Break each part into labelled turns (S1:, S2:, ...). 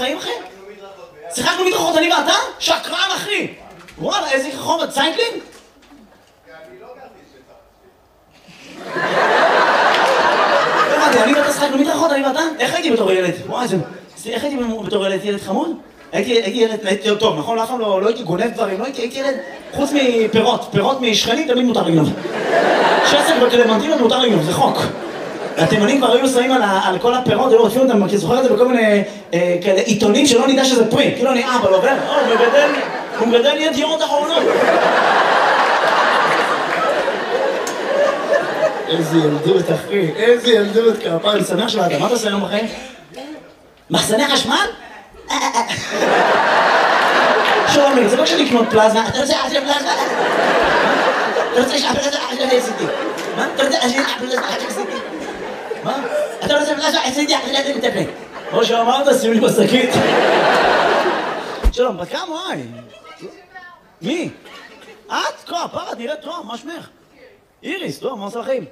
S1: בחיים, אחי? שיחקנו מדרכות, אני ואתה? שקרן, אחי! וואלה, איזה חומר, צייקלינג?
S2: אני לא גרתי
S1: אני ואתה שיחקנו מדרכות, אני ואתה? איך הייתי בתור ילד? וואי, איך הייתי בתור ילד חמוד? הייתי ילד טוב, נכון? אף פעם לא הייתי גונב דברים, לא הייתי ילד חוץ מפירות, פירות משכנים תמיד מותר לגנוב. שסק בקלמנטינות מותר לגנוב, זה חוק. התימנים כבר היו שמים על כל הפירות, היו רודפים אותם, כי זוכר את זה בכל מיני כאלה עיתונים שלא נדע שזה פרי, כאילו אני אבל עובר, הוא מגדל ידיעות אחרונות. איזה ילדות, אחי, איזה ילדות, כפרה, אני שמח שבאת, מה אתה עושה היום בחיים? מחסני חשמל? שלומי, זה לא כשאני לקנות פלזמה, אתה רוצה פלזמה? אתה רוצה שהפלזמה עשיתי? מה? אתה רוצה שהפלזמה עשיתי? מה? אתה רוצה פלזמה עשיתי? אני מטפל. כמו שאמרת, שימי בשקית. שלום, בת כמה? וואי. מי? את? פרה, נראית טוב, מה שמך? איריס, טוב, מה עושה לכם?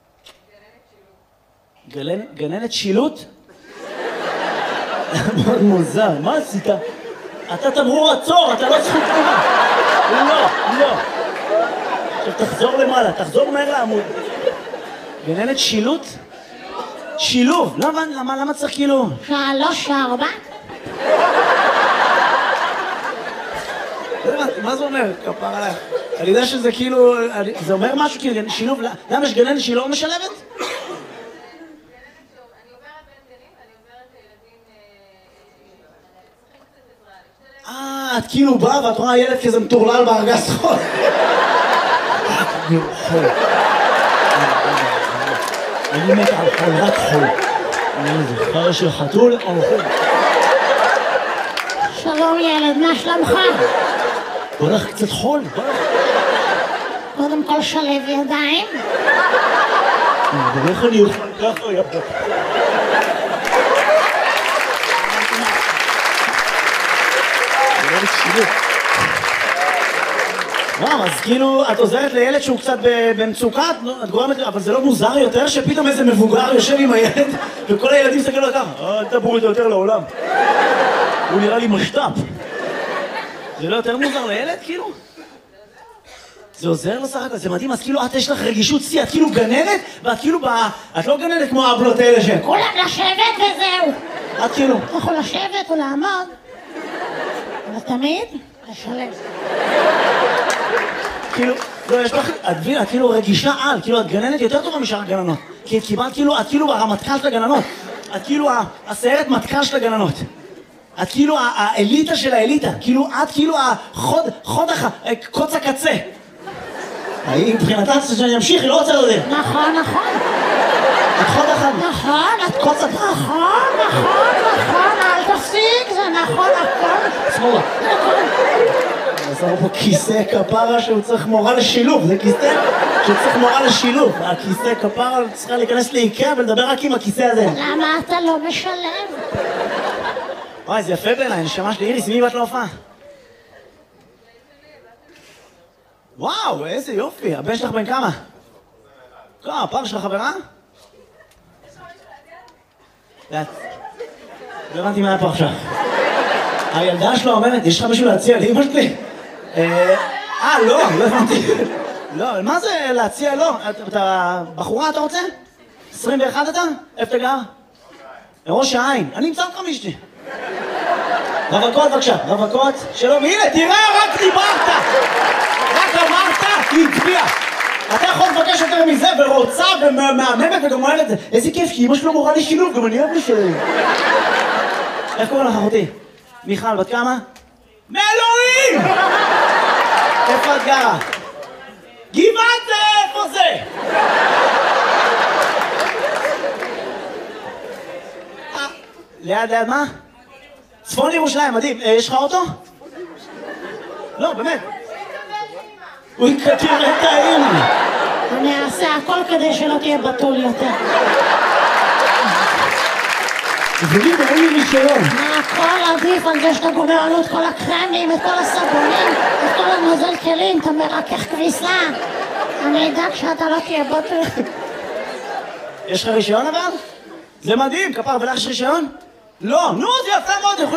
S1: גננת שילוט? מאוד מוזר, מה עשית? אתה תמרור עצור, אתה לא זכות תנועה. לא. עכשיו תחזור למעלה, תחזור מהר לעמוד. גננת שילוט? שילוב, למה צריך כאילו?
S3: 3, 4.
S1: מה זה אומר? כפר עליך. אני יודע שזה כאילו, זה אומר משהו כאילו, שילוב, למה יש גננת שהיא לא משלבת? את כאילו באה ואת רואה ילד כזה מטורלל בארגז חול. אני מת על חול, רק חול. אני זוכר של חתול על חול.
S3: שלום ילד, מה שלומך?
S1: הולך קצת חול,
S3: קודם כל שלב ידיים.
S1: איך אני אוכל ככה, יפה. אז כאילו, את עוזרת לילד שהוא קצת במצוקה, את גורמת, אבל זה לא מוזר יותר שפתאום איזה מבוגר יושב עם הילד וכל הילדים מסתכלים לו ככה, אל תבואו איתו יותר לעולם. הוא נראה לי משת"פ. זה לא יותר מוזר לילד, כאילו? זה עוזר לסך הכל, זה מדהים, אז כאילו את יש לך רגישות שיא, את כאילו גננת, ואת כאילו את לא גננת כמו האבלות האלה שהן.
S3: כולם לשבת וזהו.
S1: את כאילו.
S3: אתה יכול לשבת או לעמוד, אבל תמיד לשלב.
S1: כאילו, לא, יש לך, את כאילו רגישה על, כאילו את גננת יותר טובה משאר הגננות. כי את כאילו הרמטכ"ל של הגננות. את כאילו הסיירת מטכ"ל של הגננות. את כאילו האליטה של האליטה. כאילו, את כאילו קוץ הקצה. מבחינתה שאני אמשיך, היא לא רוצה לדעת.
S3: נכון.
S1: את חוד אחד.
S3: נכון,
S1: את קוץ הקצה.
S3: נכון, אל תפסיק, זה נכון, הכל.
S1: שמאלה. עשינו פה כיסא כפרה שהוא צריך מורה לשילוב, זה כיסא שצריך מורה לשילוב. הכיסא כפרה צריכה להיכנס לאיקאה ולדבר רק עם הכיסא הזה.
S3: למה אתה לא משלב?
S1: וואי, זה יפה בעיניי, נשמה שלי. איריס, מי באת להופעה? וואו, איזה יופי. הבן שלך בן כמה? הפעם שלך חברה? לא הבנתי מה היה פה עכשיו. הילדה שלו אומרת, יש לך מישהו להציע לאמא שלי? לא הבנתי. לא, מה זה להציע? לא. אתה בחורה אתה רוצה? 21 אתה? איפה אתה גר? ראש העין. אני אמצא אותך מאשתי. רווקות בבקשה, רווקות. שלום, הנה, תראה, רק דיברת. רק אמרת, היא הצביעה. אתה יכול לבקש יותר מזה, ורוצה ומהממת וגם אוהלת. איזה כיף, כי אמא שלו מורה לי שילוב, גם אני אוהב לי שילוב. איך קוראים לך אחותי? מיכל, בת כמה? מאלוהים! איפה את גרה? גבעת, איפה זה? ליד מה? צפון ירושלים, מדהים. יש לך אוטו? לא, באמת. הוא יקטיר את האמא.
S3: אני אעשה הכל כדי שלא תהיה בתול יותר.
S1: תגידי, אין לי רישיון.
S3: הכל עדיף על זה שאתה גומר עלות כל הקרמים, את כל הסבונים, את כל הנוזל כלים, אתה מרכך כביסה. אני אדאג שאתה לא תהיה בתול.
S1: יש לך רישיון אבל? זה מדהים, כפר, ולך יש רישיון? לא, נו, זה יפה מאוד.